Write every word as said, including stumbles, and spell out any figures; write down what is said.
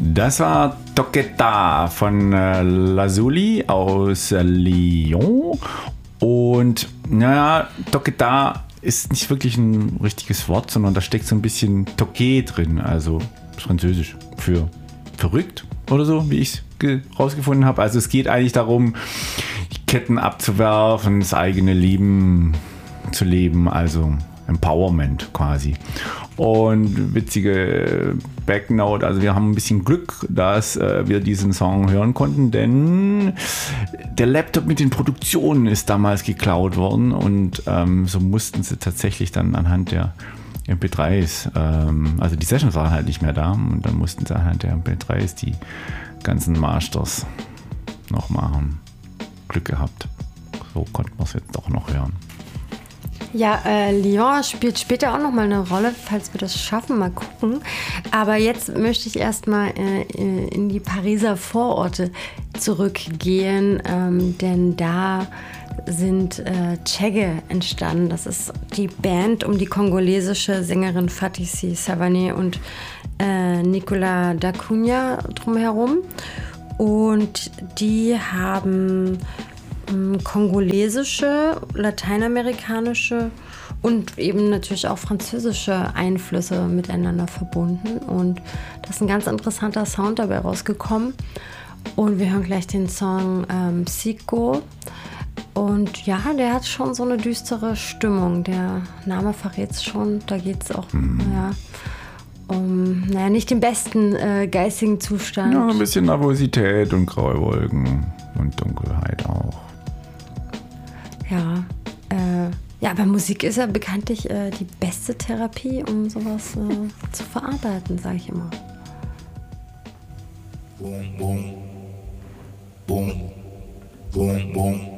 Das war Toqueta von äh, Lazuli aus äh, Lyon. Und naja, Toqueta ist nicht wirklich ein richtiges Wort, sondern da steckt so ein bisschen Toquet drin, also französisch für verrückt oder so, wie ich es rausgefunden habe. Also es geht eigentlich darum, die Ketten abzuwerfen, das eigene Leben zu leben, also Empowerment quasi. Und witzige Backnote, also wir haben ein bisschen Glück, dass äh, wir diesen Song hören konnten, denn der Laptop mit den Produktionen ist damals geklaut worden und ähm, so mussten sie tatsächlich dann anhand der M P dreis, ähm, also die Sessions waren halt nicht mehr da und dann mussten sie anhand der M P dreis die ganzen Masters noch machen. Glück gehabt. So konnten wir es jetzt doch noch hören. Ja, äh, Lyon spielt später auch nochmal eine Rolle, falls wir das schaffen, mal gucken. Aber jetzt möchte ich erstmal äh, in die Pariser Vororte zurückgehen, ähm, denn da sind äh, Chege entstanden. Das ist die Band um die kongolesische Sängerin Fatissi Savané und äh, Nicolas Dacunha drumherum. Und die haben kongolesische, lateinamerikanische und eben natürlich auch französische Einflüsse miteinander verbunden. Und das ist ein ganz interessanter Sound dabei rausgekommen. Und wir hören gleich den Song ähm, Psycho. Und ja, der hat schon so eine düstere Stimmung. Der Name verrät es schon. Da geht es auch mhm. ja, um, naja, nicht den besten äh, geistigen Zustand. Ja, ein bisschen Nervosität und graue Wolken und Dunkelheit auch. Ja, äh, ja, aber Musik ist ja bekanntlich äh, die beste Therapie, um sowas äh, zu verarbeiten, sage ich immer. Boom, boom, boom, boom, boom.